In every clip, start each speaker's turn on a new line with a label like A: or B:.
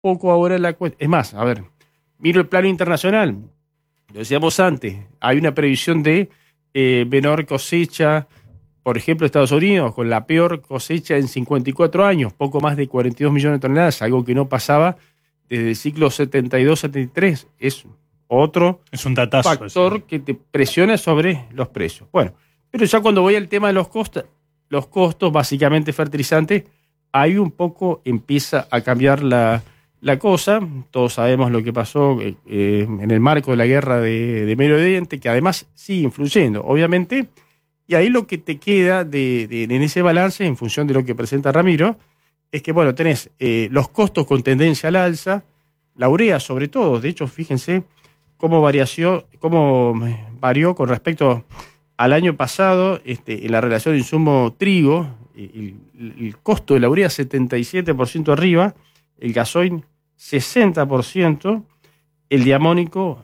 A: poco ahora la cuestión. Es más, a ver, miro el plano internacional. Lo decíamos antes, hay una previsión de menor cosecha, por ejemplo, Estados Unidos, con la peor cosecha en 54 años, poco más de 42 millones de toneladas, algo que no pasaba desde el ciclo 72-73. Es otro factor eso, que te presiona sobre los precios. Bueno, pero ya cuando voy al tema de los costos básicamente fertilizantes, ahí un poco empieza a cambiar la cosa. Todos sabemos lo que pasó en el marco de la guerra de Medio Oriente, que además sigue influyendo, obviamente. Y ahí lo que te queda en ese balance, en función de lo que presenta Ramiro, es que, bueno, tenés los costos con tendencia al alza, la urea sobre todo. De hecho, fíjense cómo varió con respecto al año pasado en la relación insumo-trigo. El costo de la urea 77% arriba, el gasoil 60%, el diamónico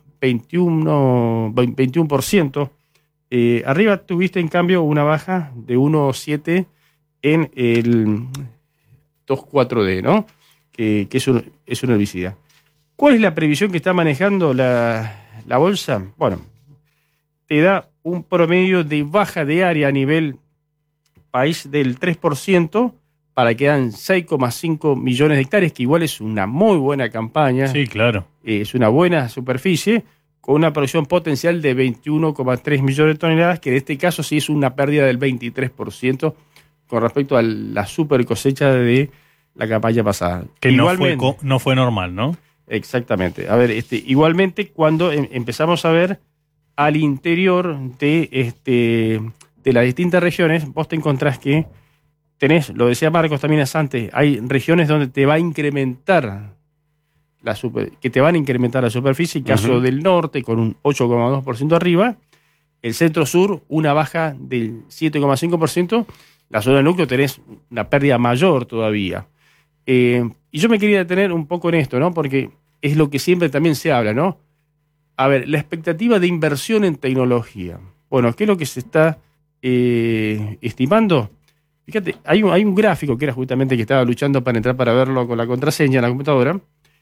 A: 21%. Arriba tuviste en cambio una baja de 1,7 en el 2,4-D, ¿no? Que es un herbicida. ¿Cuál es la previsión que está manejando la bolsa? Bueno, te da un promedio de baja de área a nivel país del 3%, para que dan 6,5 millones de hectáreas, que igual es una muy buena campaña.
B: Sí, claro.
A: Es una buena superficie, con una producción potencial de 21,3 millones de toneladas, que en este caso sí es una pérdida del 23% con respecto a la super cosecha de la campaña pasada.
B: Que no fue normal, ¿no?
A: Exactamente. A ver, igualmente cuando empezamos a ver al interior de las distintas regiones, vos te encontrás que tenés, lo decía Marcos también antes, hay regiones donde te va a incrementar la superficie, el caso del norte con un 8,2% arriba, el centro-sur una baja del 7,5%, la zona del núcleo tenés una pérdida mayor todavía. Y yo me quería detener un poco en esto, ¿no? Porque es lo que siempre también se habla, ¿no? A ver, la expectativa de inversión en tecnología. Bueno, ¿qué es lo que se está estimando? Fíjate, hay un gráfico que era justamente que estaba luchando para entrar para verlo con la contraseña en la computadora.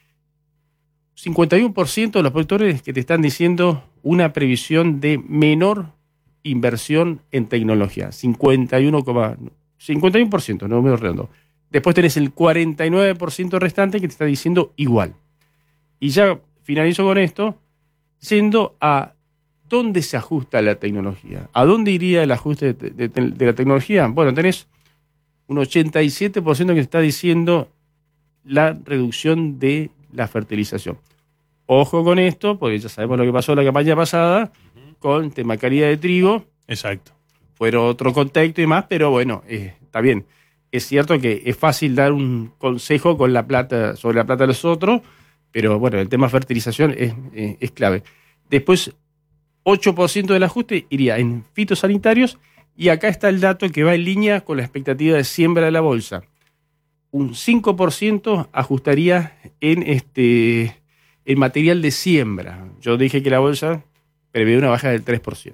A: 51% de los productores que te están diciendo una previsión de menor inversión en tecnología. 51%, no me redondo. Después tenés el 49% restante que te está diciendo igual. Y ya finalizo con esto, yendo a dónde se ajusta la tecnología. ¿A dónde iría el ajuste de la tecnología? Bueno, tenés un 87% que está diciendo la reducción de la fertilización. Ojo con esto, porque ya sabemos lo que pasó en la campaña pasada con tema calidad de trigo.
B: Exacto.
A: Fue otro contexto y más, pero bueno, está bien. Es cierto que es fácil dar un consejo sobre la plata de los otros, pero bueno, el tema fertilización es clave. Después, 8% del ajuste iría en fitosanitarios, y acá está el dato que va en línea con la expectativa de siembra de la bolsa. Un 5% ajustaría en material de siembra. Yo dije que la bolsa prevé una baja del 3%.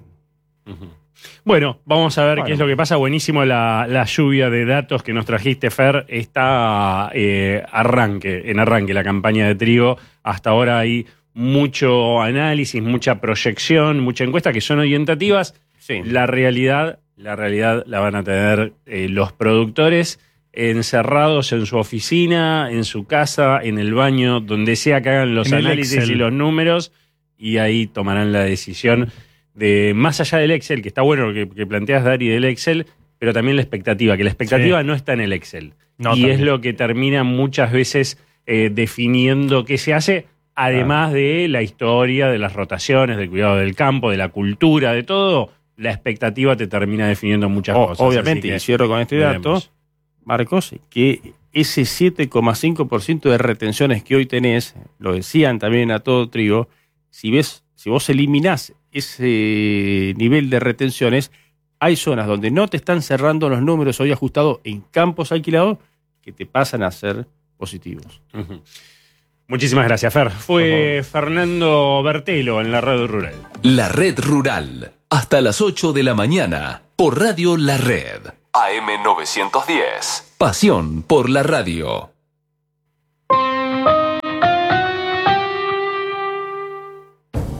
B: Bueno, vamos a ver qué es lo que pasa. Buenísimo la lluvia de datos que nos trajiste, Fer. Está en arranque la campaña de trigo. Hasta ahora hay mucho análisis, mucha proyección, mucha encuesta que son orientativas.
A: Sí.
B: La realidad la van a tener los productores encerrados en su oficina, en su casa, en el baño, donde sea que hagan los análisis y los números, y ahí tomarán la decisión de, más allá del Excel, que está bueno lo que planteas, Dari, del Excel, pero también la expectativa, que la expectativa no está en el Excel. No, y también es lo que termina muchas veces definiendo qué se hace, además de la historia, de las rotaciones, del cuidado del campo, de la cultura, de todo. La expectativa te termina definiendo muchas cosas.
A: Obviamente, y cierro con este dato, Marcos, que ese 7,5% de retenciones que hoy tenés, lo decían también a todo trigo, si vos eliminás ese nivel de retenciones, hay zonas donde no te están cerrando los números hoy ajustados en campos alquilados que te pasan a ser positivos.
B: Muchísimas gracias, Fer. Fue Fernando Bertelo en la Red Rural.
C: La Red Rural, hasta las 8 de la mañana, por Radio La Red. AM 910. Pasión por la radio.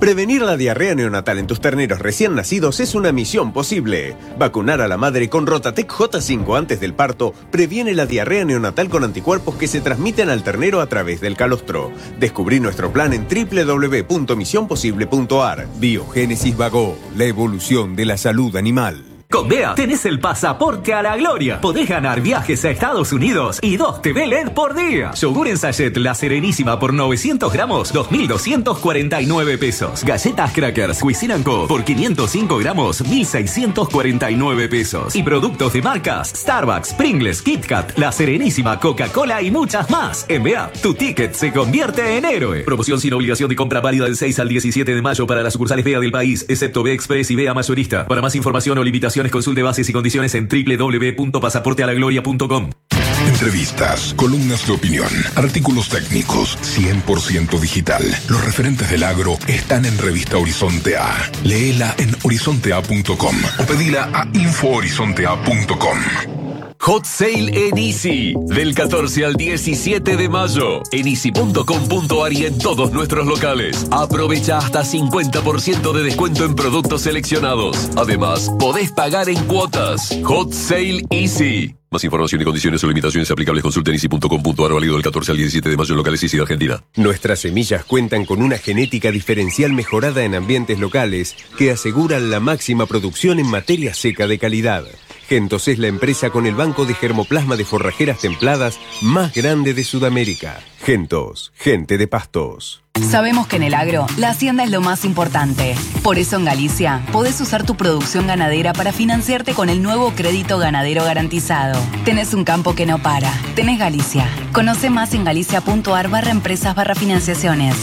D: Prevenir la diarrea neonatal en tus terneros recién nacidos es una misión posible. Vacunar a la madre con Rotatec J5 antes del parto previene la diarrea neonatal con anticuerpos que se transmiten al ternero a través del calostro. Descubrí nuestro plan en www.misionposible.ar.
E: Biogénesis Vago, la evolución de la salud animal.
F: Con DEA tenés el pasaporte a la gloria. Podés ganar viajes a Estados Unidos y 2 TV LED por día. Yogur en sachet La Serenísima por 900 gramos, 2.249 pesos. Galletas Crackers Cuisine & Co. por 505 gramos, 1.649 pesos. Y productos de marcas Starbucks, Pringles, Kit Kat, La Serenísima, Coca-Cola y muchas más. En DEA, tu ticket se convierte en héroe. Promoción sin obligación de compra válida del 6 al 17 de mayo para las sucursales DEA del país, excepto B Express y DEA Mayorista. Para más información o limitación consulte bases y condiciones en www.pasaportealagloria.com.
G: Entrevistas, columnas de opinión, artículos técnicos, 100% digital. Los referentes del agro están en Revista Horizonte A. Léela en horizontea.com o pedila a infohorizontea.com.
C: Hot Sale en Easy, del 14 al 17 de mayo, en easy.com.ar y en todos nuestros locales. Aprovecha hasta 50% de descuento en productos seleccionados. Además, podés pagar en cuotas. Hot Sale Easy. Más información y condiciones o limitaciones aplicables consulta en easy.com.ar, válido del 14 al 17 de mayo en locales Easy de Argentina.
D: Nuestras semillas cuentan con una genética diferencial mejorada en ambientes locales que aseguran la máxima producción en materia seca de calidad. Gentos es la empresa con el banco de germoplasma de forrajeras templadas más grande de Sudamérica. Gentos, gente de pastos.
H: Sabemos que en el agro, la hacienda es lo más importante. Por eso en Galicia, podés usar tu producción ganadera para financiarte con el nuevo crédito ganadero garantizado. Tenés un campo que no para. Tenés Galicia. Conoce más en galicia.ar/empresas/financiaciones.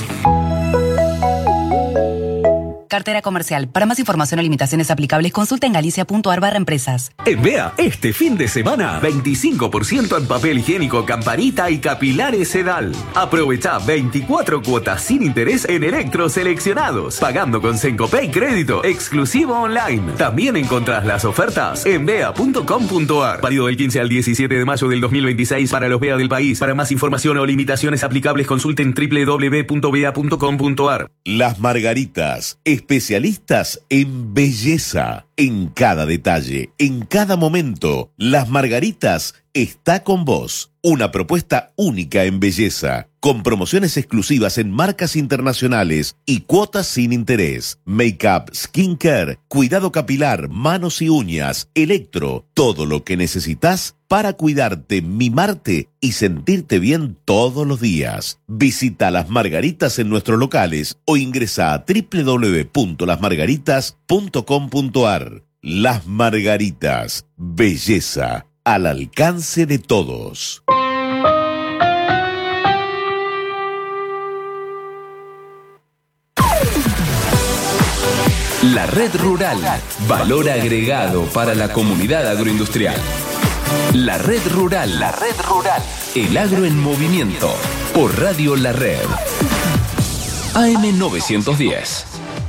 H: Cartera comercial. Para más información o limitaciones aplicables, consulta en galicia.ar/empresas.
F: En DEA, este fin de semana, 25% en papel higiénico Campanita y capilares Sedal. Aprovecha 24 cuotas sin interés en electros seleccionados, pagando con Sencopay crédito, exclusivo online. También encontrás las ofertas en bea.com.ar. Válido del 15 al 17 de mayo del 2026 para los BEA del país. Para más información o limitaciones aplicables, consulten www.bea.com.ar.
I: Las Margaritas, especialistas en belleza, en cada detalle, en cada momento. Las Margaritas está con vos. Una propuesta única en belleza, con promociones exclusivas en marcas internacionales y cuotas sin interés. Make-up, skincare, cuidado capilar, manos y uñas, electro, todo lo que necesitas para cuidarte, mimarte y sentirte bien todos los días. Visita Las Margaritas en nuestros locales o ingresa a www.lasmargaritas.com.ar. Las Margaritas, belleza al alcance de todos.
C: La Red Rural, valor agregado para la comunidad agroindustrial. La Red Rural, el agro en movimiento, por Radio La Red. AM 910.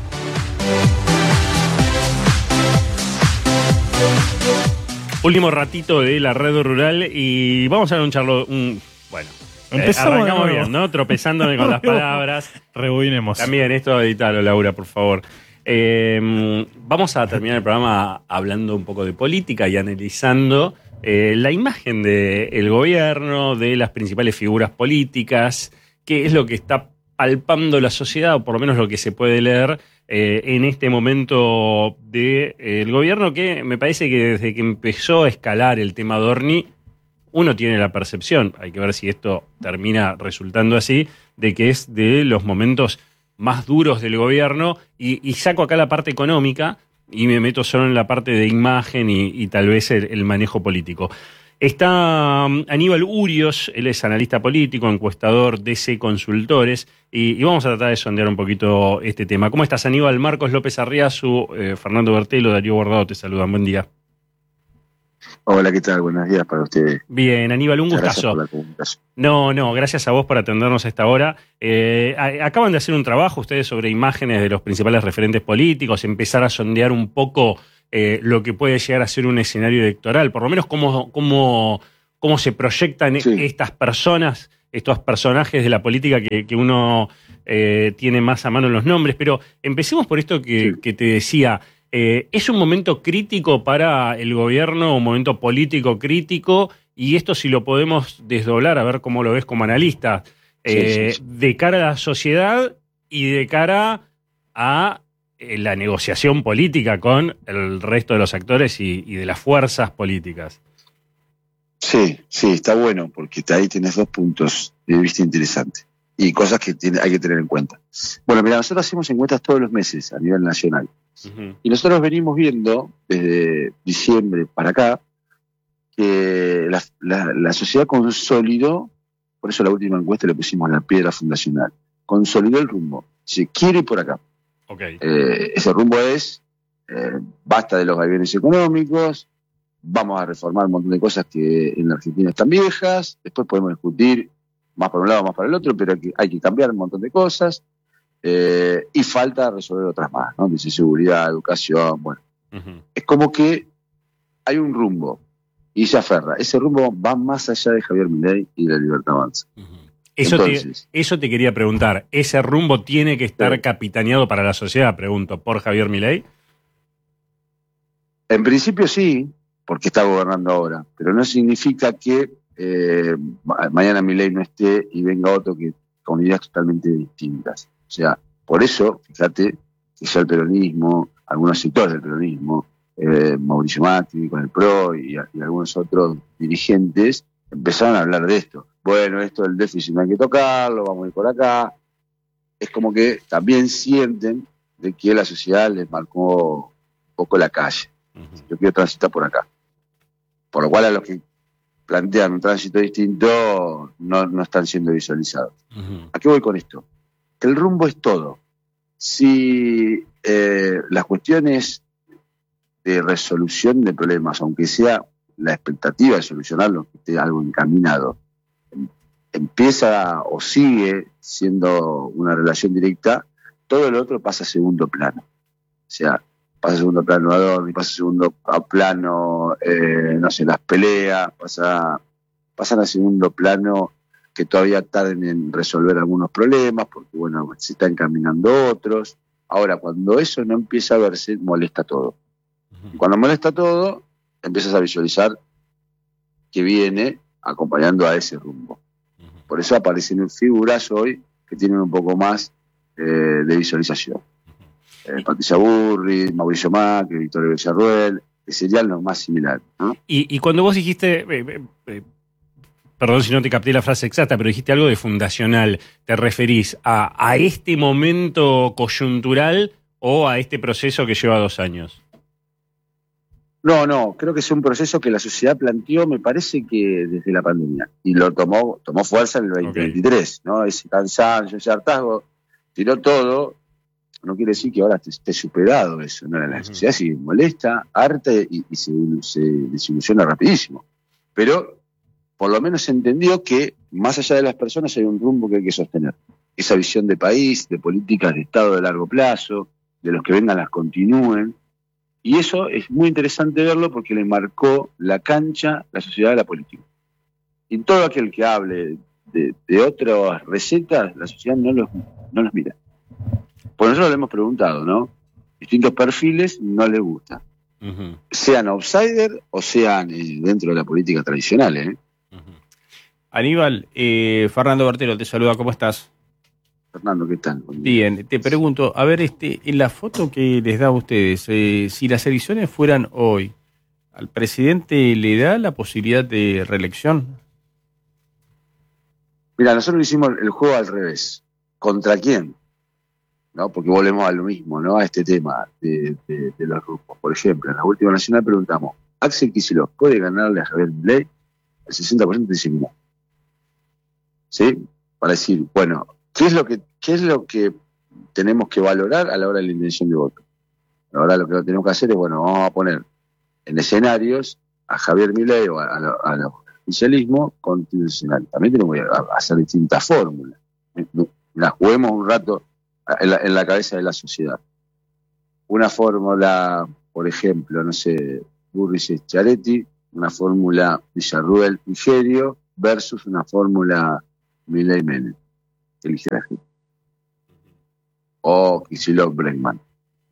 B: Último ratito de la Red Rural y vamos a dar un charlo. Arrancamos bien, ¿no? Tropezándome con las palabras.
J: Rebobinemos.
B: También esto editalo, Laura, por favor. Vamos a terminar el programa hablando un poco de política y analizando la imagen del gobierno, de las principales figuras políticas, qué es lo que está palpando la sociedad, o por lo menos lo que se puede leer en este momento del gobierno, que me parece que desde que empezó a escalar el tema Dorni, uno tiene la percepción, hay que ver si esto termina resultando así, de que es de los momentos más duros del gobierno, y saco acá la parte económica y me meto solo en la parte de imagen y tal vez el manejo político. Está Aníbal Urios, él es analista político, encuestador DC Consultores, y vamos a tratar de sondear un poquito este tema. ¿Cómo estás, Aníbal? Marcos López Arriazu, Fernando Bertelo, Darío Guardado te saludan. Buen día.
K: Hola, ¿qué tal? Buenos días para ustedes.
B: Bien, Aníbal, un
K: Muchas
B: gustazo.
K: Gracias por la comunicación.
B: No, gracias a vos por atendernos a esta hora. Acaban de hacer un trabajo ustedes sobre imágenes de los principales referentes políticos, empezar a sondear un poco lo que puede llegar a ser un escenario electoral, por lo menos cómo se proyectan estas personas estos personajes de la política que uno tiene más a mano los nombres, pero empecemos por esto que te decía. ¿Es un momento crítico para el gobierno, un momento político crítico? Y esto si lo podemos desdoblar, a ver cómo lo ves como analista, de cara a la sociedad y de cara a la negociación política con el resto de los actores y de las fuerzas políticas.
K: Sí, está bueno, porque ahí tienes 2 puntos de vista interesantes y cosas que hay que tener en cuenta. Bueno, mira, nosotros hacemos encuestas todos los meses a nivel nacional. Uh-huh. Y nosotros venimos viendo desde diciembre para acá que la sociedad consolidó, por eso la última encuesta le pusimos la piedra fundacional, consolidó el rumbo. Se quiere ir por acá.
B: Okay.
K: Ese rumbo es, basta de los vaivenes económicos, vamos a reformar un montón de cosas que en la Argentina están viejas, después podemos discutir más para un lado, más para el otro, pero hay que cambiar un montón de cosas, y falta resolver otras más, ¿no? Dice seguridad, educación, bueno. Uh-huh. Es como que hay un rumbo, y se aferra. Ese rumbo va más allá de Javier Milei y de la Libertad Avanza. Uh-huh.
B: Eso te quería preguntar. ¿Ese rumbo tiene que estar capitaneado para la sociedad, pregunto, por Javier Milei?
K: En principio sí, porque está gobernando ahora, pero no significa que mañana Milei no esté y venga otro con ideas totalmente distintas. O sea, por eso, fíjate, que ya el peronismo, algunos sectores del peronismo, Mauricio Macri con el PRO y algunos otros dirigentes empezaron a hablar de esto. Bueno, esto del déficit no hay que tocarlo, vamos a ir por acá. Es como que también sienten de que la sociedad les marcó un poco la calle. Uh-huh. Yo quiero transitar por acá. Por lo cual a los que plantean un tránsito distinto no están siendo visualizados. Uh-huh. ¿A qué voy con esto? Que el rumbo es todo. Si las cuestiones de resolución de problemas, aunque sea la expectativa de solucionarlo, que esté algo encaminado, empieza o sigue siendo una relación directa, todo lo otro pasa a segundo plano. O sea, pasa a segundo plano adorno, pasa a segundo plano, no sé, las peleas, pasan a segundo plano que todavía tarden en resolver algunos problemas, porque bueno, se están encaminando otros. Ahora, cuando eso no empieza a verse, molesta todo. Y cuando molesta todo, empiezas a visualizar que viene acompañando a ese rumbo. Por eso aparecen figuras hoy que tienen un poco más de visualización. Patricia Burri, Mauricio Macri, Victoria Villarruel, que serían los más similares, ¿no?
B: Y cuando vos dijiste, perdón si no te capté la frase exacta, pero dijiste algo de fundacional, ¿te referís a este momento coyuntural o a este proceso que lleva 2 años?
K: No, creo que es un proceso que la sociedad planteó, me parece que desde la pandemia, y lo tomó fuerza en el 2023, ¿no? Ese cansancio, ese hartazgo, tiró todo. No quiere decir que ahora esté superado eso, ¿no? La sociedad sigue molesta, harta y se desilusiona rapidísimo. Pero por lo menos se entendió que más allá de las personas hay un rumbo que hay que sostener. Esa visión de país, de políticas de Estado de largo plazo, de los que vengan las continúen. Y eso es muy interesante verlo porque le marcó la cancha la sociedad de la política. Y todo aquel que hable de otras recetas, la sociedad no los mira. Por nosotros le hemos preguntado, ¿no? Distintos perfiles no les gusta. Uh-huh. Sean outsider o sean dentro de la política tradicional, ¿eh?
A: Uh-huh. Aníbal, Fernando Bertelo te saluda, ¿cómo estás?
K: Fernando, ¿qué tal?
A: Bien, te pregunto, a ver, en la foto que les da a ustedes, si las elecciones fueran hoy, ¿al presidente le da la posibilidad de reelección?
K: Mira, nosotros hicimos el juego al revés. ¿Contra quién? ¿No? Porque volvemos a lo mismo, ¿no? A este tema de los grupos. Por ejemplo, en la última nacional preguntamos, ¿Axel Kicillof puede ganarle a Javier Milei? El 60% dice no. ¿Sí? Para decir, bueno, ¿qué es lo que tenemos que valorar a la hora de la intención de voto? Ahora lo que tenemos que hacer es, bueno, vamos a poner en escenarios a Javier Milei o al oficialismo constitucional. También tenemos que hacer distintas fórmulas. Las juguemos un rato en la cabeza de la sociedad. Una fórmula, por ejemplo, no sé, Burris Schiaretti, una fórmula Villarruel Frigerio versus una fórmula Milei Menem, que elige la gente. O Kicillof Bregman.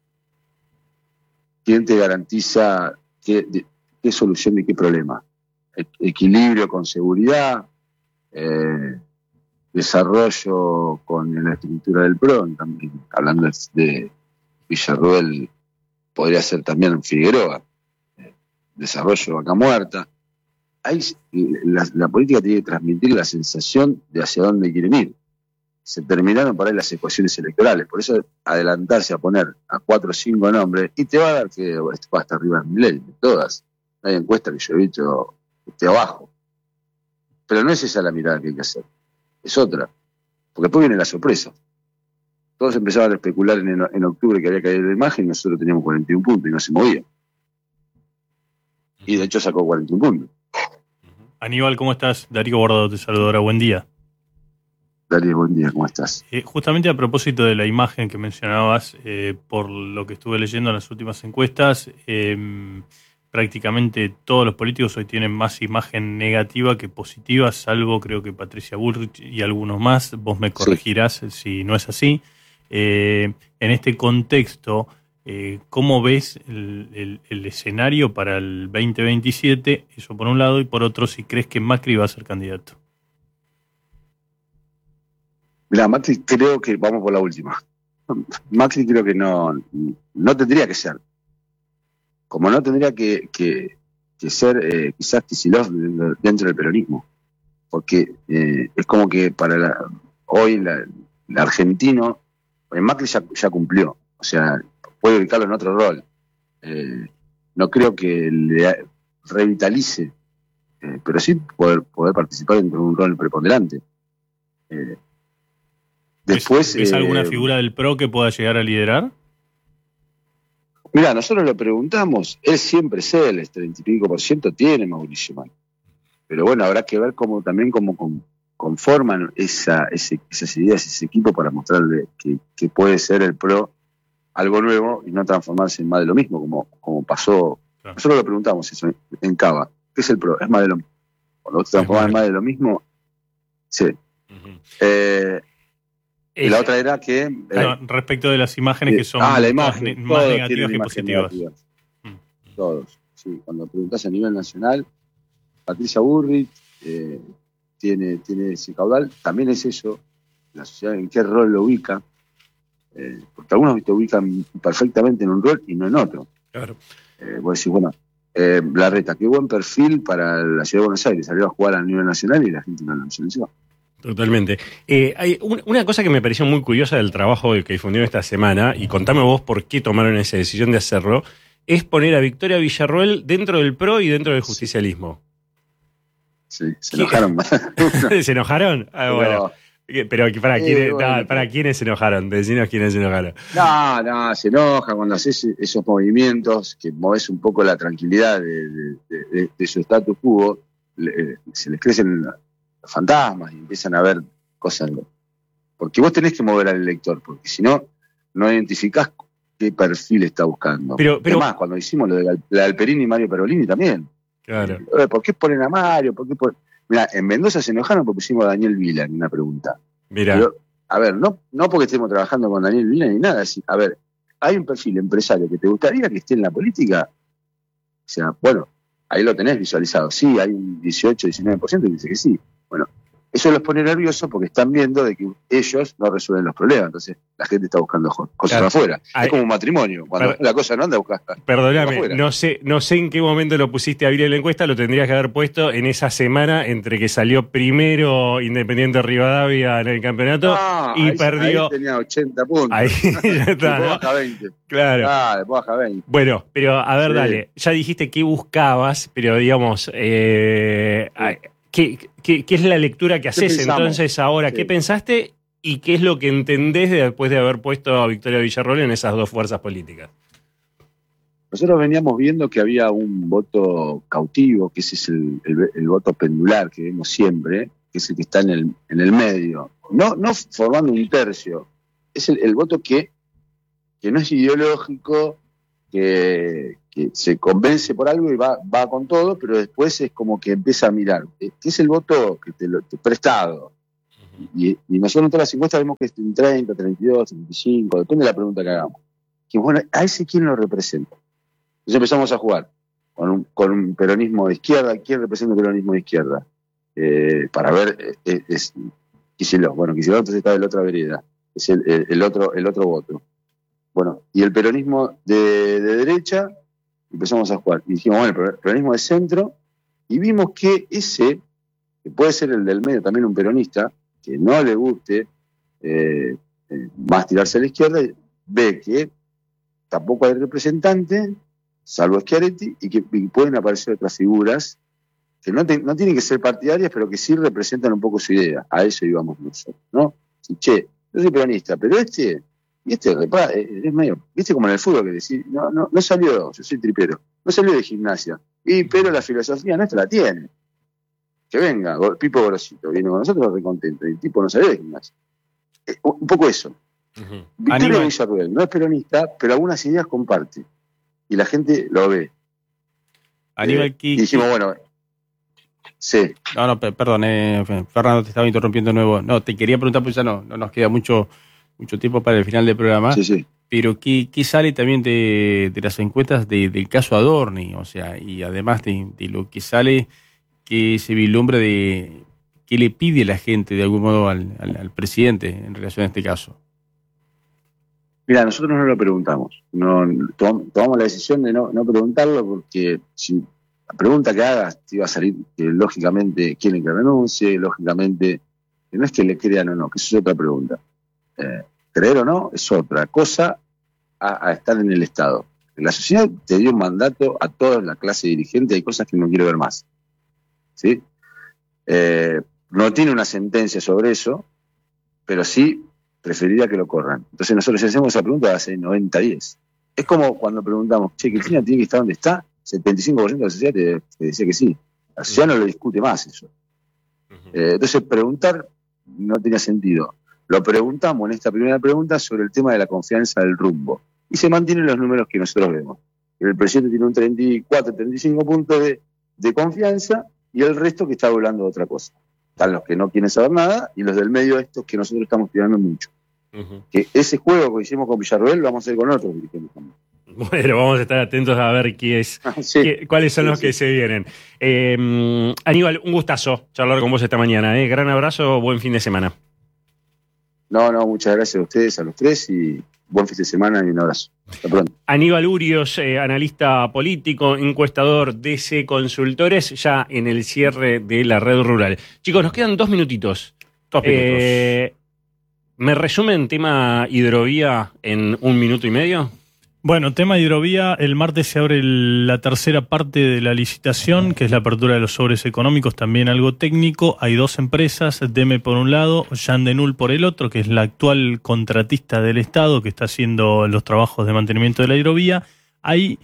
K: ¿Quién te garantiza qué solución de qué problema? Equilibrio con seguridad, desarrollo con la estructura del PRO, también, hablando de Villarruel, podría ser también Figueroa, desarrollo Vaca Muerta. La política tiene que transmitir la sensación de hacia dónde quieren ir. Se terminaron por ahí las ecuaciones electorales, por eso adelantarse a poner a 4 o 5 nombres, y te va a dar que va hasta arriba en Milei, de todas. Hay encuestas que yo he visto que esté abajo. Pero no es esa la mirada que hay que hacer, es otra. Porque después viene la sorpresa. Todos empezaban a especular en octubre que había caído la imagen y nosotros teníamos 41 puntos y no se movía. Y de hecho sacó 41 puntos.
J: Aníbal, ¿cómo estás? Darío Bordado te saluda ahora, buen día.
K: Darío, buen día, ¿cómo estás?
J: Justamente a propósito de la imagen que mencionabas, por lo que estuve leyendo en las últimas encuestas, prácticamente todos los políticos hoy tienen más imagen negativa que positiva, salvo creo que Patricia Bullrich y algunos más. Vos me corregirás si no es así. En este contexto, ¿cómo ves el escenario para el 2027? Eso por un lado, y por otro, si crees que Macri va a ser candidato.
K: Mira, Macri creo que, vamos por la última. Macri creo que no tendría que ser. Como no tendría que ser quizás Kicillof dentro del peronismo. Porque es como que para hoy el argentino, Macri ya cumplió. O sea, puede ubicarlo en otro rol. No creo que le revitalice, pero sí poder participar dentro de un rol preponderante. Después,
J: ¿Es alguna figura del PRO que pueda llegar a liderar?
K: Mira, nosotros le preguntamos, él siempre es él, 30 y pico % tiene Mauricio Macri. Pero bueno, habrá que ver cómo conforman esas ideas, ese equipo para mostrarle que puede ser el PRO algo nuevo y no transformarse en más de lo mismo, como pasó. Claro. Nosotros le preguntamos eso en Cava. ¿Qué es el PRO? Es más de lo mismo. Cuando te transformas en más de lo mismo, sí. Uh-huh. Y la otra era que...
J: respecto de las imágenes que son
K: la imagen,
J: más negativas que positivas.
K: Todos, sí. Cuando preguntás a nivel nacional, Patricia Bullrich tiene ese caudal. También es eso, la sociedad en qué rol lo ubica. Porque algunos te ubican perfectamente en un rol y no en otro.
B: Claro.
K: Vos decís, bueno, Larreta, qué buen perfil para la ciudad de Buenos Aires. Salió a jugar a nivel nacional y la gente no lo nacionalizó.
B: Totalmente. Hay una cosa que me pareció muy curiosa del trabajo que difundieron esta semana, y contame vos por qué tomaron esa decisión de hacerlo, es poner a Victoria Villarruel dentro del PRO y dentro del justicialismo.
K: Sí, se enojaron.
B: ¿Se enojaron? Bueno. Pero ¿para quiénes se enojaron? Decinos quiénes se enojaron.
K: No, se enoja cuando haces esos movimientos, que movés un poco la tranquilidad de su status quo, se les crecen fantasmas y empiezan a ver cosas. Porque vos tenés que mover al elector, porque si no identificás qué perfil está buscando. Pero además, cuando hicimos lo de Galperini y Mario Perolini también.
B: Claro.
K: ¿Por qué ponen a Mario? Mirá, en Mendoza se enojaron porque pusimos a Daniel Vila en una pregunta.
B: Mirá.
K: Pero, a ver, no porque estemos trabajando con Daniel Vila ni nada. A ver, ¿hay un perfil empresario que te gustaría que esté en la política? O sea, bueno, ahí lo tenés visualizado. Sí, hay un 18, 19% que dice que sí. Bueno, eso los pone nerviosos porque están viendo de que ellos no resuelven los problemas. Entonces la gente está buscando cosas afuera. Es como un matrimonio. Cuando la cosa no anda, buscas.
B: Perdóname, no sé en qué momento lo pusiste a abrir en la encuesta. Lo tendrías que haber puesto en esa semana entre que salió primero Independiente Rivadavia en el campeonato y perdió.
K: Ahí tenía 80 puntos.
B: Ahí ya está.
K: Después baja 20.
B: Claro.
K: Después baja 20.
B: Bueno, pero a ver, dale. Ya dijiste qué buscabas, pero digamos. ¿Qué es la lectura que haces entonces ahora? Sí. ¿Qué pensaste y qué es lo que entendés después de haber puesto a Victoria Villarruel en esas dos fuerzas políticas?
K: Nosotros veníamos viendo que había un voto cautivo, que ese es el voto pendular que vemos siempre, que es el que está en el medio. No formando un tercio. Es el voto que no es ideológico, que se convence por algo y va con todo, pero después es como que empieza a mirar. Que es el voto que te prestado. Y nosotros en todas las encuestas vemos que es un 30, 32, 35, depende de la pregunta que hagamos. Y bueno, ¿a ese quién lo representa? Entonces empezamos a jugar con un peronismo de izquierda. ¿Quién representa el peronismo de izquierda? Para ver, Kicillof. Bueno, Kicillof entonces está de la otra vereda. Es el otro voto. Bueno, y el peronismo de derecha, empezamos a jugar. Y dijimos, bueno, el peronismo de centro, y vimos que ese, que puede ser el del medio, también un peronista, que no le guste más tirarse a la izquierda, ve que tampoco hay representante, salvo Schiaretti, y que pueden aparecer otras figuras que no tienen que ser partidarias, pero que sí representan un poco su idea. A eso íbamos nosotros, ¿no? Sí, che, yo soy peronista, pero este es medio, viste como en el fútbol que decís, no salió, yo soy tripero, no salió de Gimnasia, pero la filosofía nuestra la tiene. Que venga, Pipo Gorosito, viene con nosotros recontento, y el tipo no salió de Gimnasia. Un poco eso. Victoria Villarruel no es peronista, pero algunas ideas comparte. Y la gente lo ve.
A: Aníbal,
K: y dijimos, bueno, sí.
A: No, perdón, Fernando, te estaba interrumpiendo de nuevo. No, te quería preguntar, pues ya no nos queda mucho tiempo para el final del programa.
K: Sí.
A: Pero ¿qué sale también de las encuestas del caso Adorni? O sea, y además de lo que sale, que se vislumbra de qué le pide la gente de algún modo al presidente en relación a este caso.
K: Mira, nosotros no lo preguntamos. Tomamos la decisión de no preguntarlo, porque si la pregunta que hagas te iba a salir que lógicamente quieren que renuncie, lógicamente, que no es que le crean o no, que eso es otra pregunta. Creer o no es otra cosa a estar en el Estado. La sociedad te dio un mandato a toda la clase dirigente, hay cosas que no quiero ver más. ¿Sí? No tiene una sentencia sobre eso, pero sí preferiría que lo corran. Entonces nosotros hacemos esa pregunta hace 90-10. Es como cuando preguntamos, che, ¿Cristina tiene que estar donde está? 75% de la sociedad te decía que sí. La sociedad no lo discute más eso. Entonces preguntar no tenía sentido. Lo preguntamos en esta primera pregunta sobre el tema de la confianza del rumbo. Y se mantienen los números que nosotros vemos. El presidente tiene un 34, 35 puntos de confianza y el resto que está hablando de otra cosa. Están los que no quieren saber nada y los del medio estos que nosotros estamos tirando mucho. Que ese juego que hicimos con Villarruel lo vamos a hacer con otros dirigentes también.
B: Bueno, vamos a estar atentos a ver cuáles son los que se vienen. Aníbal, un gustazo charlar con vos esta mañana. Gran abrazo, buen fin de semana.
K: No, muchas gracias a ustedes, a los tres, y buen fin de semana y un abrazo. Hasta pronto.
B: Aníbal Urios, analista político, encuestador DC Consultores, ya en el cierre de la red rural. Chicos, nos quedan 2 minutitos.
A: 2 minutos.
B: ¿Me resumen tema hidrovía en 1 minuto y medio?
J: Bueno, tema hidrovía, el martes se abre la tercera parte de la licitación, que es la apertura de los sobres económicos, también algo técnico. Hay 2 empresas, DEME por un lado, Yandenul por el otro, que es la actual contratista del Estado, que está haciendo los trabajos de mantenimiento de la hidrovía. Hay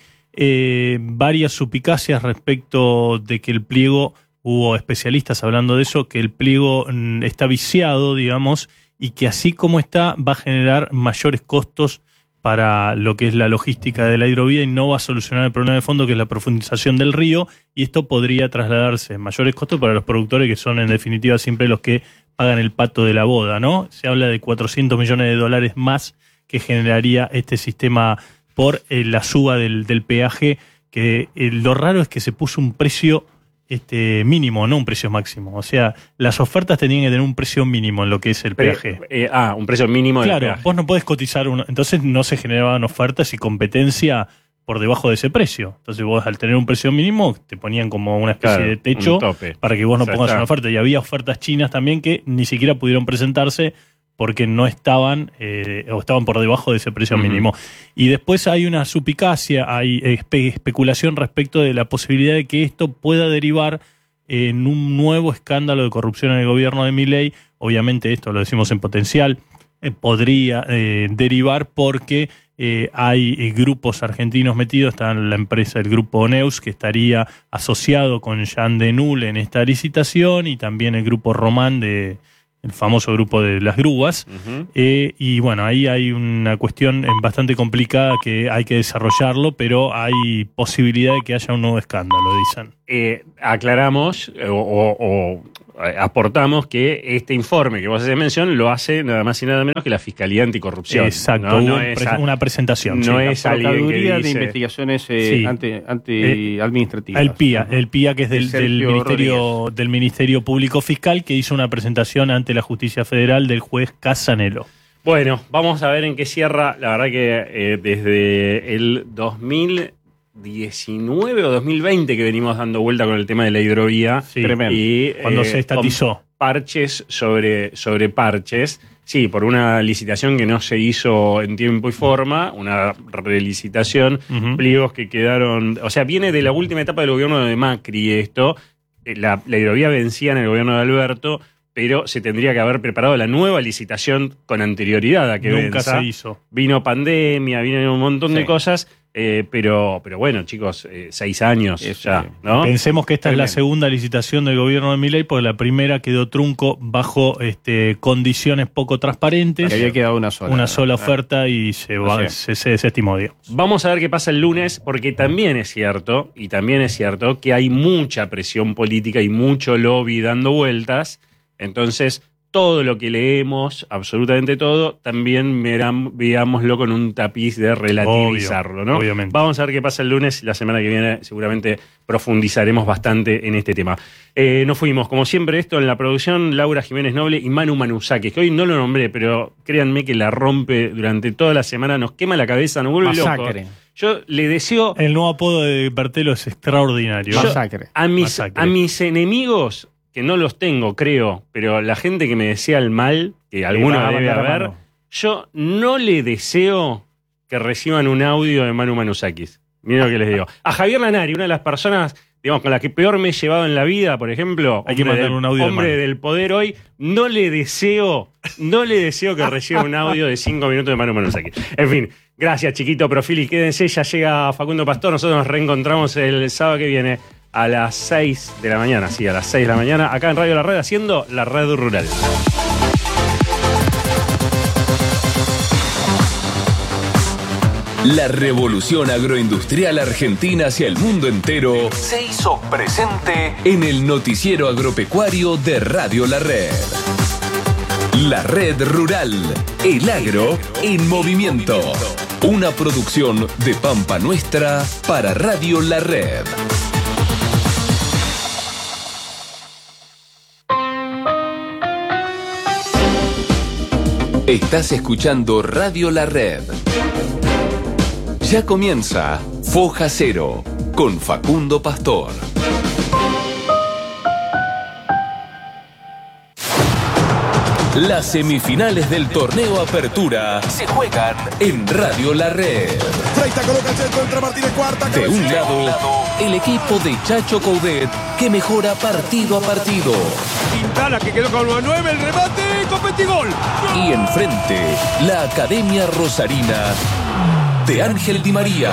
J: varias suspicacias respecto de que el pliego, hubo especialistas hablando de eso, que el pliego está viciado, digamos, y que así como está va a generar mayores costos para lo que es la logística de la hidrovía y no va a solucionar el problema de fondo, que es la profundización del río, y esto podría trasladarse en mayores costos para los productores, que son en definitiva siempre los que pagan el pato de la boda, ¿no? Se habla de $400 millones más que generaría este sistema por la suba del peaje, que lo raro es que se puso un precio mínimo, no un precio máximo. O sea, las ofertas tenían que tener un precio mínimo en lo que es el peaje.
B: Un precio mínimo del
J: peaje. Claro, vos no podés cotizar entonces no se generaban ofertas y competencia por debajo de ese precio. Entonces vos al tener un precio mínimo te ponínían como una especie de techo para que vos no pongas una oferta. Y había ofertas chinas también que ni siquiera pudieron presentarse porque no estaban o estaban por debajo de ese precio mínimo. Y después hay una suspicacia, hay especulación respecto de la posibilidad de que esto pueda derivar en un nuevo escándalo de corrupción en el gobierno de Milei. Obviamente esto lo decimos en potencial, podría derivar porque hay grupos argentinos metidos. Está la empresa, el grupo Neus, que estaría asociado con Yandenul en esta licitación, y también el grupo Román el famoso grupo de las grúas. Y bueno, ahí hay una cuestión bastante complicada que hay que desarrollarlo, pero hay posibilidad de que haya un nuevo escándalo, dicen.
B: Aclaramos o aportamos que este informe que vos haces mención lo hace nada más y nada menos que la Fiscalía Anticorrupción.
J: Exacto,
B: no
J: una presentación.
B: No es alguien que dice,
A: de Investigaciones Administrativas.
J: El PIA que es del Ministerio Público Fiscal, que hizo una presentación ante la Justicia Federal del juez Casanelo.
B: Bueno, vamos a ver en qué cierra. La verdad que desde el 2019 o 2020 que venimos dando vuelta con el tema de la hidrovía.
J: Sí, tremendo. Y cuando se estatizó.
B: Parches sobre parches. Sí, por una licitación que no se hizo en tiempo y forma, una relicitación, pliegos que quedaron... O sea, viene de la última etapa del gobierno de Macri esto. La hidrovía vencía en el gobierno de Alberto, pero se tendría que haber preparado la nueva licitación con anterioridad a que
J: nunca
B: venza.
J: Se hizo.
B: Vino pandemia, vino un montón de cosas, pero bueno, chicos, 6 años ya, ¿no?
J: Pensemos que esta es la segunda licitación del gobierno de Milei, porque la primera quedó trunco bajo condiciones poco transparentes.
A: Que había quedado una
J: sola oferta y se desestimó, digamos.
B: Vamos a ver qué pasa el lunes, porque también es cierto que hay mucha presión política y mucho lobby dando vueltas. Entonces, todo lo que leemos, absolutamente todo, también veámoslo con un tapiz de relativizarlo, ¿no?
J: Obviamente.
B: Vamos a ver qué pasa el lunes. La semana que viene seguramente profundizaremos bastante en este tema. Nos fuimos, como siempre, esto en la producción, Laura Jiménez Noble y Manu Manusakis, que hoy no lo nombré, pero créanme que la rompe durante toda la semana, nos quema la cabeza, nos vuelve loco. Yo le deseo...
J: El nuevo apodo de Bertelo es extraordinario.
A: Masacre.
B: A mis enemigos... que no los tengo, creo, pero la gente que me desea el mal, que alguno debe haber, yo no le deseo que reciban un audio de Manu Manusakis. Miren lo que les digo. A Javier Lanari, una de las personas, digamos, con la que peor me he llevado en la vida, por ejemplo,
J: hay que mandar un audio
B: hombre del poder hoy, no le deseo que reciba un audio de 5 minutos de Manu Manusakis. En fin, gracias, chiquito Profili, quédense, ya llega Facundo Pastor, nosotros nos reencontramos el sábado que viene. A las 6 de la mañana, sí, a las 6 de la mañana, acá en Radio La Red, haciendo La Red Rural.
C: La revolución agroindustrial argentina hacia el mundo entero se hizo presente en el noticiero agropecuario de Radio La Red. La Red Rural, el agro en movimiento. Una producción de Pampa Nuestra para Radio La Red. Estás escuchando Radio La Red. Ya comienza Foja Cero con Facundo Pastor. Las semifinales del torneo Apertura se juegan en Radio La Red.
L: Freita coloca el centro, entra Martínez, cuarta.
C: De un lado, el equipo de Chacho Coudet, que mejora partido a partido.
L: Quintana, que quedó con 9, el remate, competigol.
C: Y enfrente, la Academia Rosarina de Ángel Di María.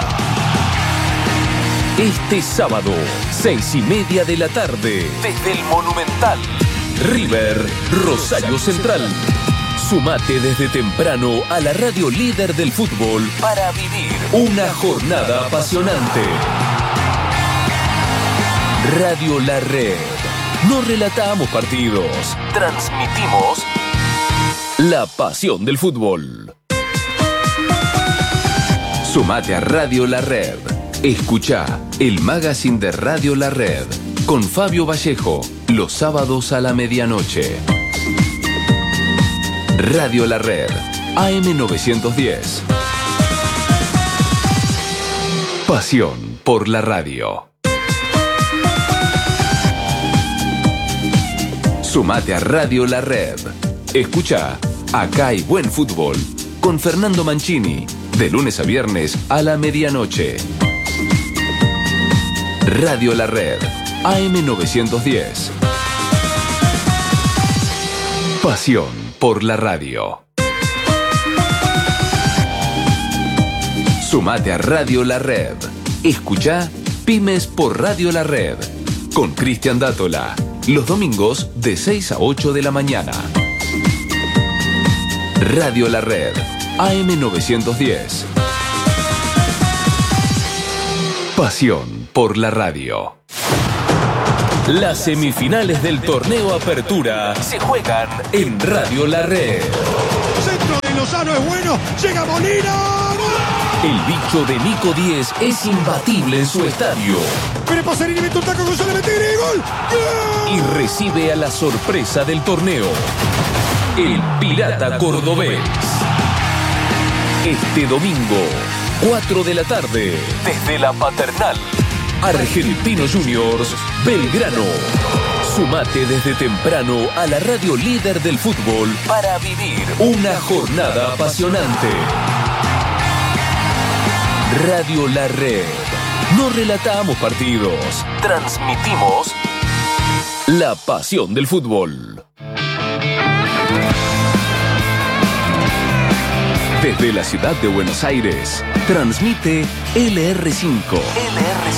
C: Este sábado, 6:30 de la tarde, desde el Monumental. River, Rosario Central. Sumate desde temprano a la radio líder del fútbol para vivir una jornada apasionante. Radio La Red. No relatamos partidos, transmitimos la pasión del fútbol. Sumate a Radio La Red. Escucha el magazine de Radio La Red con Fabio Vallejo los sábados a la medianoche. Radio La Red, AM910. Pasión por la radio. Sumate a Radio La Red. Escucha Acá hay buen fútbol con Fernando Mancini, de lunes a viernes a la medianoche. Radio La Red, AM910. Pasión por la radio. Sumate a Radio La Red. Escucha Pymes por Radio La Red con Cristian Dátola, los domingos de 6 a 8 de la mañana. Radio La Red, AM910. Pasión por la radio. Las semifinales del torneo Apertura se juegan en Radio La Red.
L: Centro de Lozano es bueno, llega Molina.
C: El bicho de Nico Díez es imbatible en su estadio.
L: Pero Pasarini mete un taco, González mete gol.
C: Y recibe a la sorpresa del torneo, el Pirata Cordobés. Este domingo, 4 de la tarde, desde la Paternal. Argentino Juniors, Belgrano. Sumate desde temprano a la radio líder del fútbol para vivir una jornada apasionante. Radio La Red. No relatamos partidos, transmitimos la pasión del fútbol. Desde la ciudad de Buenos Aires, transmite LR5. LR5.